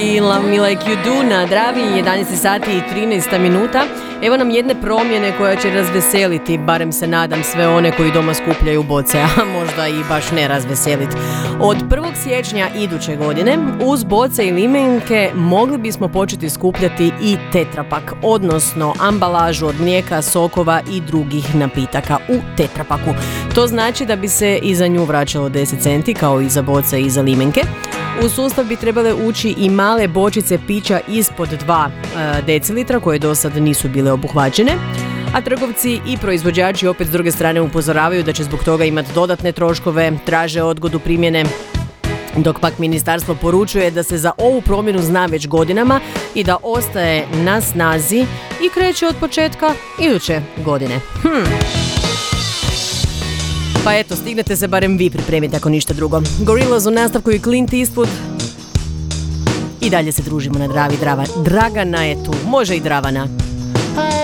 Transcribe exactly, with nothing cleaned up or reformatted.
Love Me Like You Do na Dravi, jedanaest sati i trinaest minuta. Evo nam jedne promjene koja će razveseliti, barem se nadam, sve one koji doma skupljaju boce, a možda i baš ne razveseliti. Od prvog siječnja iduće godine uz boce i limenke mogli bismo početi skupljati i tetrapak, odnosno ambalažu od mlijeka, sokova i drugih napitaka u tetrapaku. To znači da bi se i za nju vraćalo deset centi kao i za boce i za limenke. U sustav bi trebale ući i male bočice pića ispod dva e, decilitra koje do sad nisu bile obuhvaćene, a trgovci i proizvođači opet s druge strane upozoravaju da će zbog toga imati dodatne troškove, traže odgodu primjene, dok pak ministarstvo poručuje da se za ovu promjenu zna već godinama i da ostaje na snazi i kreće od početka iduće godine. Hmm. Pa eto, stignete se barem vi pripremiti ako ništa drugo. Gorillaz u nastavku i Clint Eastwood. I dalje se družimo na Dravi. Drava. Dragana je tu. Može i Dravana.